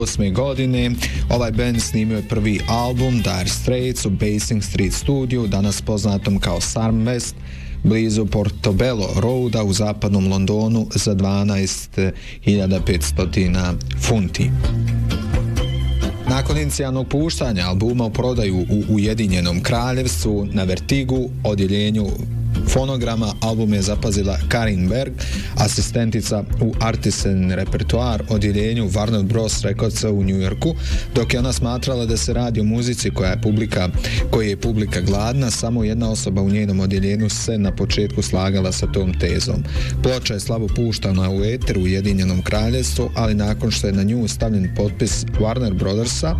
2008. godine. Ovaj band snimio je prvi album Dire Straits u Basing Street studiju, danas poznatom kao Sarm West, blizu Portobello Roada u zapadnom Londonu za 12.500 funti. Nakon inicijalnog puštanja albuma u prodaju u Ujedinjenom Kraljevstvu na Vertigu, odjeljenju fonograma, album je zapazila Karin Berg, asistentica u Artisan Repertoire odjeljenju Warner Bros. Recordsa u New Yorku, dok je ona smatrala da se radi o muzici koja je publika gladna. Samo jedna osoba u njenom odjeljenju se na početku slagala sa tom tezom. Ploča je slabo puštana u eter u Ujedinjenom Kraljevstvu, ali nakon što je na nju stavljen potpis Warner Brothersa,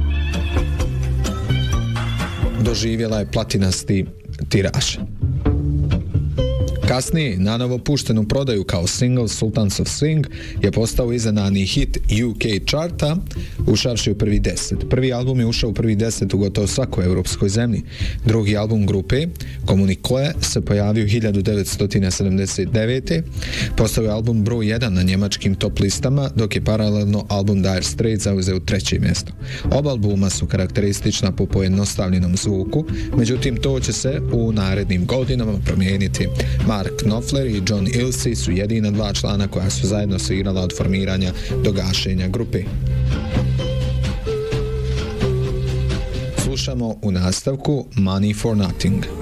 doživjela je platinasti tiraž. Kasnije, nanovo pušten u prodaju kao single Sultans of Swing, je postao iznenadni hit UK charta, ušavši u prvi 10. Prvi album je ušao u prvi 10 u gotovo svakoj europskoj zemlji. Drugi album grupe, Communique, se pojavio 1979. Postao je album broj 1 na njemačkim top listama, dok je paralelno album Dire Straits zauzeo treće mjesto. Oba albuma su karakteristična po pojednostavljenom zvuku, međutim to će se u narednim godinama promijeniti. Mark Knopfler i John Illsey su jedina dva člana koja su zajedno svirala od formiranja do gašenja grupe. Slušamo u nastavku Money for Nothing.